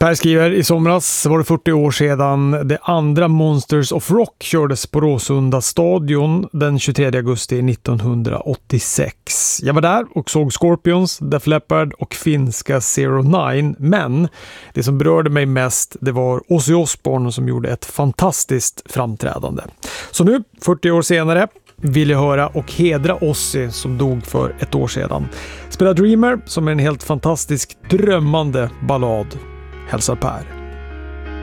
Per skriver, i somras var det 40 år sedan det andra Monsters of Rock kördes på Råsunda stadion den 23 augusti 1986. Jag var där och såg Scorpions, Def Leppard och finska Zero Nine, men det som berörde mig mest, det var Ozzy Osbourne som gjorde ett fantastiskt framträdande. Så nu, 40 år senare, vill jag höra och hedra Ozzy som dog för ett år sedan. Spela Dreamer som är en helt fantastisk drömmande ballad. Hälsar Per.